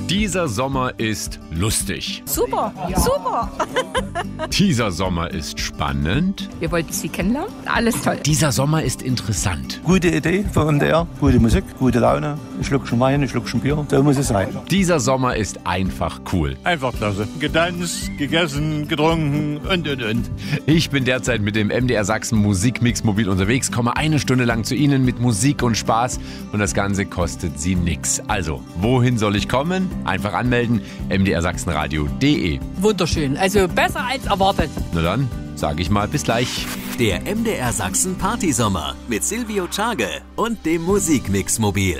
Dieser Sommer ist lustig. Super, super. Dieser Sommer ist spannend. Wir wollten Sie kennenlernen. Alles toll. Dieser Sommer ist interessant. Gute Idee von MDR, gute Musik, gute Laune, ein Schluckchen Wein, ein Schluckchen Bier, so muss es sein. Dieser Sommer ist einfach cool. Einfach klasse. Getanzt, gegessen, getrunken und. Ich bin derzeit mit dem MDR Sachsen Musikmix mobil unterwegs, komme eine Stunde lang zu Ihnen mit Musik und Spaß und das Ganze kostet Sie nix. Also, wohin soll ich kommen? Einfach anmelden, mdrsachsenradio.de. Wunderschön. Also besser als erwartet. Na dann, sage ich mal bis gleich. Der MDR Sachsen Partysommer mit Silvio Tschage und dem Musikmix mobil.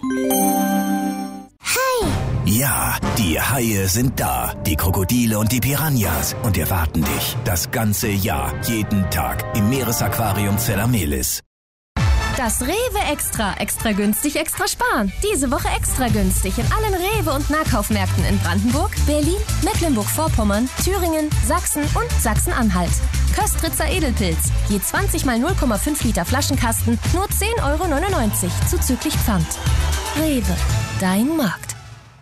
Ja, die Haie sind da, die Krokodile und die Piranhas und erwarten dich das ganze Jahr, jeden Tag im Meeresaquarium Zellamelis. Das Rewe Extra. Extra günstig, extra sparen. Diese Woche extra günstig in allen Rewe- und Nahkaufmärkten in Brandenburg, Berlin, Mecklenburg-Vorpommern, Thüringen, Sachsen und Sachsen-Anhalt. Köstritzer Edelpilz. Je 20 mal 0,5 Liter Flaschenkasten, nur 10,99 € zuzüglich Pfand. Rewe. Dein Markt.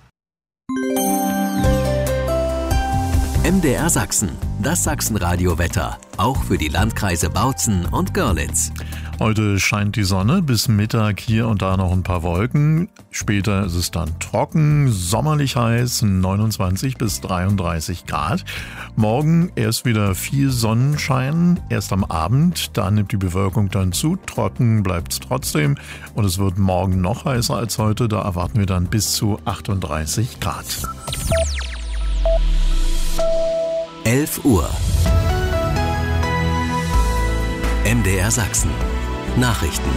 MDR Sachsen. Das Sachsenradio-Wetter. Auch für die Landkreise Bautzen und Görlitz. Heute scheint die Sonne, bis Mittag hier und da noch ein paar Wolken. Später ist es dann trocken, sommerlich heiß, 29 bis 33 Grad. Morgen erst wieder viel Sonnenschein, erst am Abend, da nimmt die Bewölkung dann zu, trocken bleibt es trotzdem und es wird morgen noch heißer als heute, da erwarten wir dann bis zu 38 Grad. 11 Uhr. MDR Sachsen. Nachrichten.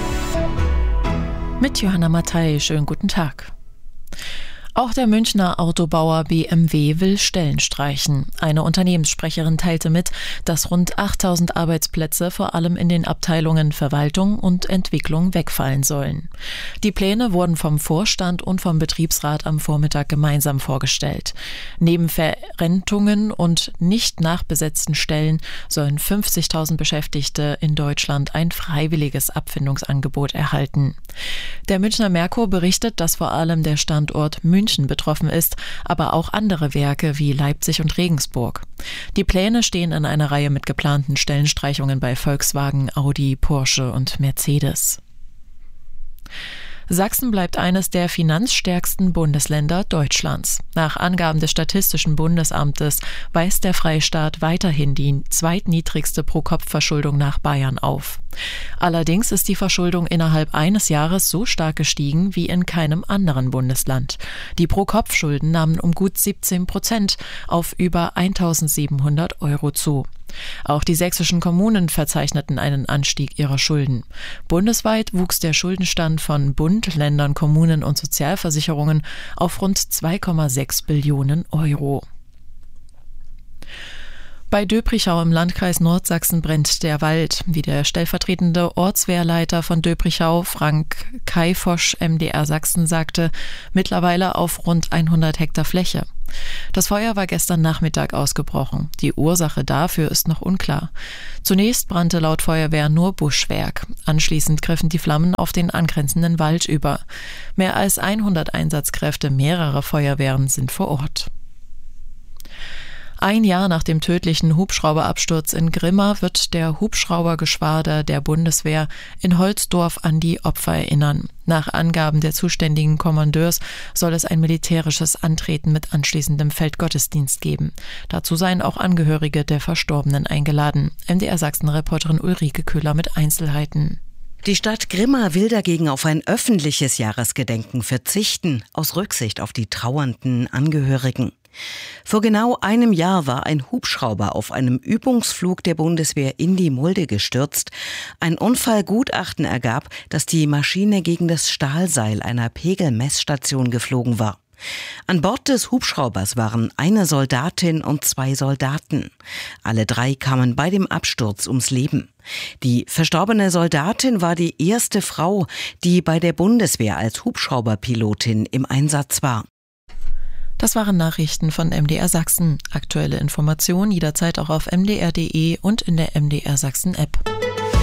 Mit Johanna Mattei, schönen guten Tag. Auch der Münchner Autobauer BMW will Stellen streichen. Eine Unternehmenssprecherin teilte mit, dass rund 8000 Arbeitsplätze vor allem in den Abteilungen Verwaltung und Entwicklung wegfallen sollen. Die Pläne wurden vom Vorstand und vom Betriebsrat am Vormittag gemeinsam vorgestellt. Neben Verrentungen und nicht nachbesetzten Stellen sollen 50.000 Beschäftigte in Deutschland ein freiwilliges Abfindungsangebot erhalten. Der Münchner Merkur berichtet, dass vor allem der Standort München betroffen ist, aber auch andere Werke wie Leipzig und Regensburg. Die Pläne stehen in einer Reihe mit geplanten Stellenstreichungen bei Volkswagen, Audi, Porsche und Mercedes. Sachsen bleibt eines der finanzstärksten Bundesländer Deutschlands. Nach Angaben des Statistischen Bundesamtes weist der Freistaat weiterhin die zweitniedrigste Pro-Kopf-Verschuldung nach Bayern auf. Allerdings ist die Verschuldung innerhalb eines Jahres so stark gestiegen wie in keinem anderen Bundesland. Die Pro-Kopf-Schulden nahmen um gut 17% auf über 1.700 € zu. Auch die sächsischen Kommunen verzeichneten einen Anstieg ihrer Schulden. Bundesweit wuchs der Schuldenstand von Bund, Ländern, Kommunen und Sozialversicherungen auf rund 2,6 Billionen €. Bei Döbrichau im Landkreis Nordsachsen brennt der Wald, wie der stellvertretende Ortswehrleiter von Döbrichau, Frank Kaifosch, MDR Sachsen, sagte, mittlerweile auf rund 100 Hektar Fläche. Das Feuer war gestern Nachmittag ausgebrochen. Die Ursache dafür ist noch unklar. Zunächst brannte laut Feuerwehr nur Buschwerk. Anschließend griffen die Flammen auf den angrenzenden Wald über. Mehr als 100 Einsatzkräfte mehrerer Feuerwehren sind vor Ort. Ein Jahr nach dem tödlichen Hubschrauberabsturz in Grimma wird der Hubschraubergeschwader der Bundeswehr in Holzdorf an die Opfer erinnern. Nach Angaben der zuständigen Kommandeurs soll es ein militärisches Antreten mit anschließendem Feldgottesdienst geben. Dazu seien auch Angehörige der Verstorbenen eingeladen. MDR Sachsen-Reporterin Ulrike Köhler mit Einzelheiten. Die Stadt Grimma will dagegen auf ein öffentliches Jahresgedenken verzichten, aus Rücksicht auf die trauernden Angehörigen. Vor genau einem Jahr war ein Hubschrauber auf einem Übungsflug der Bundeswehr in die Mulde gestürzt. Ein Unfallgutachten ergab, dass die Maschine gegen das Stahlseil einer Pegelmessstation geflogen war. An Bord des Hubschraubers waren eine Soldatin und 2 Soldaten. Alle 3 kamen bei dem Absturz ums Leben. Die verstorbene Soldatin war die erste Frau, die bei der Bundeswehr als Hubschrauberpilotin im Einsatz war. Das waren Nachrichten von MDR Sachsen. Aktuelle Informationen jederzeit auch auf mdr.de und in der MDR Sachsen App.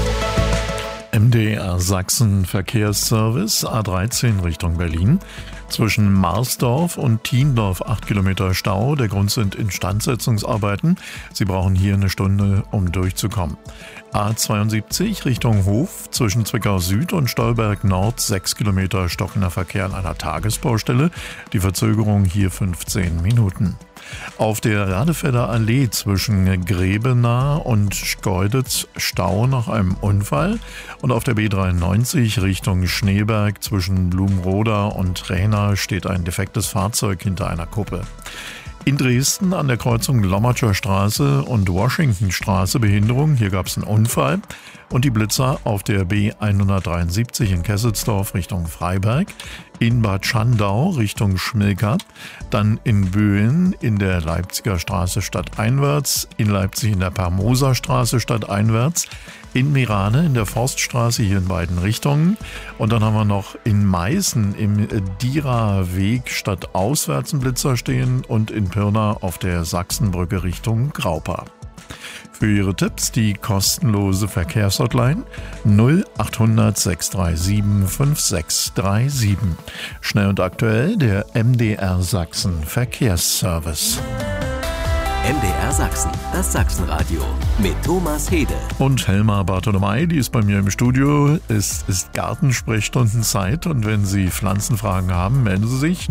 MDR Sachsen Verkehrsservice A13 Richtung Berlin. Zwischen Marsdorf und Thiendorf 8 Kilometer Stau. Der Grund sind Instandsetzungsarbeiten. Sie brauchen hier eine Stunde, um durchzukommen. A72 Richtung Hof zwischen Zwickau Süd und Stolberg Nord 6 Kilometer stockender Verkehr an einer Tagesbaustelle. Die Verzögerung hier 15 Minuten. Auf der Radefelder Allee zwischen Grebenah und Schkeuditz Stau nach einem Unfall und auf der B93 Richtung Schneeberg zwischen Blumroda und Rehna steht ein defektes Fahrzeug hinter einer Kuppe. In Dresden an der Kreuzung Lommatscher Straße und Washingtonstraße Behinderung. Hier gab es einen Unfall. Und die Blitzer auf der B173 in Kesselsdorf Richtung Freiberg, in Bad Schandau Richtung Schmilka, dann in Böen in der Leipziger Straße stadteinwärts, in Leipzig in der Permoser Straße stadteinwärts, in Mirane in der Forststraße hier in beiden Richtungen und dann haben wir noch in Meißen im Dierer-Weg stadtauswärts einen Blitzer stehen und in Pirna auf der Sachsenbrücke Richtung Graupa. Für Ihre Tipps die kostenlose Verkehrshotline 0800 637 5637. Schnell und aktuell der MDR Sachsen Verkehrsservice. MDR Sachsen, das Sachsenradio mit Thomas Hede. Und Helma Bartolomei, die ist bei mir im Studio. Es ist Gartensprechstundenzeit und wenn Sie Pflanzenfragen haben, melden Sie sich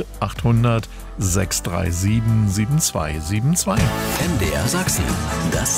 0800 637 7272. MDR Sachsen, das